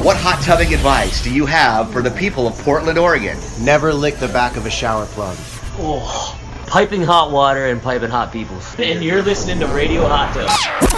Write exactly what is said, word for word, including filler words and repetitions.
what hot tubbing advice do you have for the people of Portland, Oregon? Never lick the back of a shower plug. Oh, piping hot water and piping hot people. And you're listening to Radio Hot Tub.